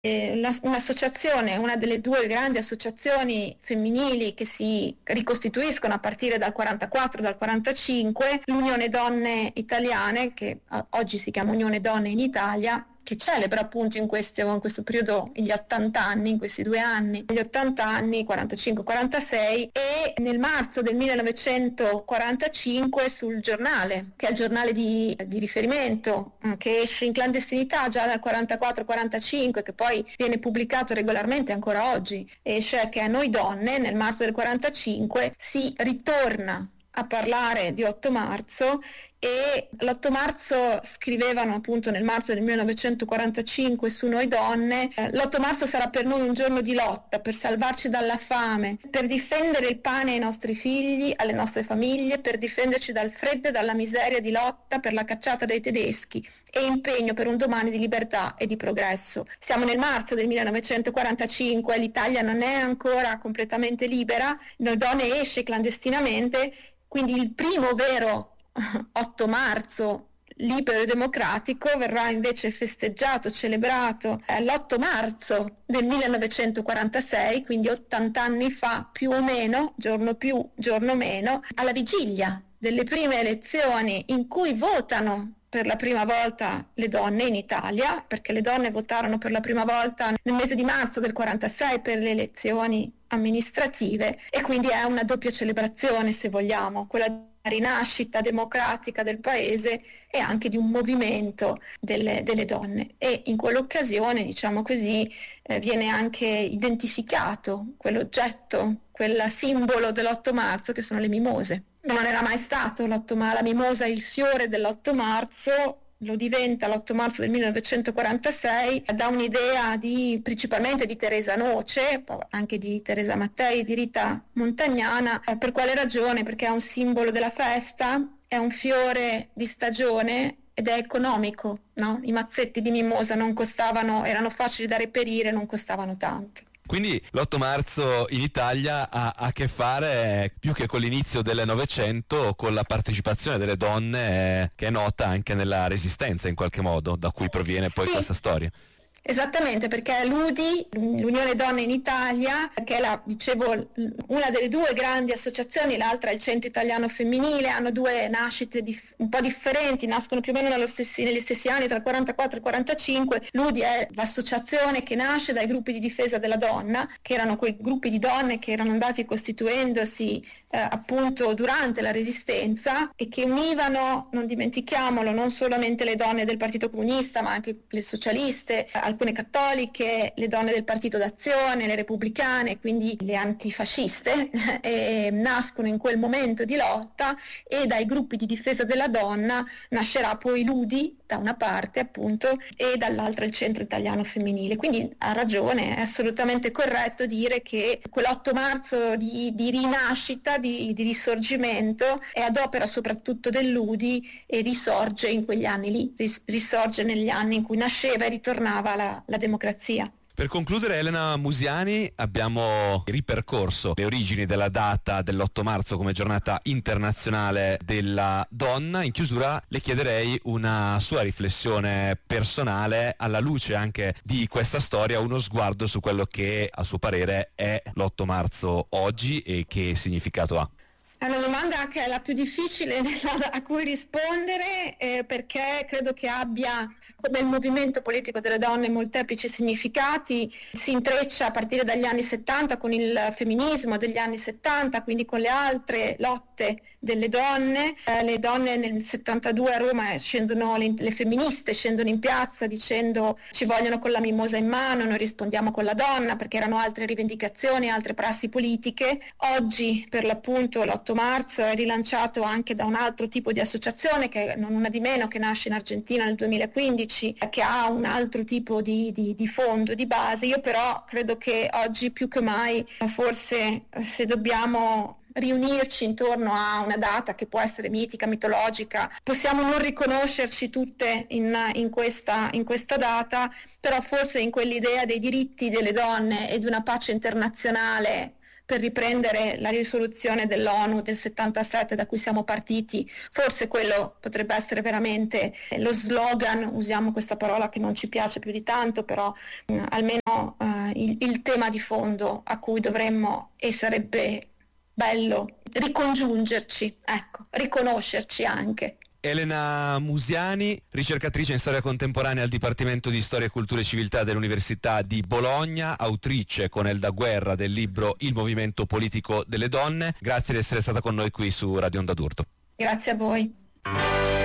un'associazione, una delle due grandi associazioni femminili che si ricostituiscono a partire dal 44, dal 45, l'Unione Donne Italiane, che oggi si chiama Unione Donne in Italia, che celebra appunto in questo periodo gli 80 anni, in questi 2 anni, gli 80 anni, 45-46, e nel marzo del 1945 sul Giornale, che è il giornale di riferimento, che esce in clandestinità già dal 44-45, che poi viene pubblicato regolarmente ancora oggi, esce, che è Noi Donne, nel marzo del 45 si ritorna a parlare di 8 marzo, e l'8 marzo scrivevano appunto nel marzo del 1945 su Noi Donne: l'8 marzo sarà per noi un giorno di lotta per salvarci dalla fame, per difendere il pane ai nostri figli, alle nostre famiglie, per difenderci dal freddo e dalla miseria, di lotta per la cacciata dei tedeschi e impegno per un domani di libertà e di progresso. Siamo nel marzo del 1945, l'Italia non è ancora completamente libera, Noi Donne esce clandestinamente, quindi il primo vero 8 marzo libero e democratico verrà invece festeggiato, celebrato l'8 marzo del 1946, quindi 80 anni fa più o meno, giorno più, giorno meno, alla vigilia delle prime elezioni in cui votano per la prima volta le donne in Italia, perché le donne votarono per la prima volta nel mese di marzo del 46 per le elezioni amministrative, e quindi è una doppia celebrazione, se vogliamo, quella rinascita democratica del paese e anche di un movimento delle donne. E in quell'occasione, diciamo così, viene anche identificato quell'oggetto, quel simbolo dell'8 marzo che sono le mimose. Non era mai stato la mimosa il fiore dell'8 marzo, lo diventa l'8 marzo del 1946, da un'idea principalmente di Teresa Noce, anche di Teresa Mattei, di Rita Montagnana. Per quale ragione? Perché è un simbolo della festa, è un fiore di stagione ed è economico, no? I mazzetti di mimosa non costavano, erano facili da reperire, non costavano tanto. Quindi l'8 marzo in Italia ha a che fare, più che con l'inizio del Novecento, con la partecipazione delle donne, che è nota anche nella Resistenza in qualche modo, da cui proviene poi questa storia. Esattamente, perché l'UDI, l'Unione Donne in Italia, che è una delle due grandi associazioni, l'altra è il Centro Italiano Femminile, hanno due nascite un po' differenti, nascono più o meno negli stessi anni, tra il 44 e il 45. L'UDI è l'associazione che nasce dai gruppi di difesa della donna, che erano quei gruppi di donne che erano andati costituendosi appunto durante la Resistenza, e che univano, non dimentichiamolo, non solamente le donne del Partito Comunista, ma anche le socialiste, alcune cattoliche, le donne del Partito d'Azione, le repubblicane, quindi le antifasciste, e nascono in quel momento di lotta, e dai gruppi di difesa della donna nascerà poi l'UDI da una parte appunto e dall'altra il Centro Italiano Femminile. Quindi ha ragione, è assolutamente corretto dire che quell'8 marzo di rinascita, di risorgimento, è ad opera soprattutto dell'UDI e risorge in quegli anni lì, risorge negli anni in cui nasceva e ritornava la democrazia. Per concludere, Elena Musiani, abbiamo ripercorso le origini della data dell'8 marzo come giornata internazionale della donna. In chiusura le chiederei una sua riflessione personale alla luce anche di questa storia, uno sguardo su quello che a suo parere è l'8 marzo oggi e che significato ha. È una domanda che è la più difficile a cui rispondere, perché credo che abbia, come il movimento politico delle donne, molteplici significati. Si intreccia a partire dagli anni 70 con il femminismo degli anni 70, quindi con le altre lotte delle donne. Le donne nel 72 a Roma le femministe scendono in piazza dicendo: ci vogliono con la mimosa in mano, noi rispondiamo con la donna, perché erano altre rivendicazioni, altre prassi politiche. Oggi, per l'appunto, l'8 marzo è rilanciato anche da un altro tipo di associazione, che non una di meno, che nasce in Argentina nel 2015, che ha un altro tipo di fondo, di base. Io però credo che oggi più che mai, forse, se dobbiamo riunirci intorno a una data che può essere mitica, mitologica, possiamo non riconoscerci tutte in questa data, però forse in quell'idea dei diritti delle donne e di una pace internazionale per riprendere la risoluzione dell'ONU del 77 da cui siamo partiti. Forse quello potrebbe essere veramente lo slogan, usiamo questa parola che non ci piace più di tanto, però almeno il tema di fondo a cui dovremmo, e sarebbe bello, ricongiungerci, ecco, riconoscerci anche. Elena Musiani, ricercatrice in storia contemporanea al Dipartimento di Storia, Cultura e Civiltà dell'Università di Bologna, autrice con Elda Guerra del libro Il movimento politico delle donne. Grazie di essere stata con noi qui su Radio Onda d'Urto. Grazie a voi.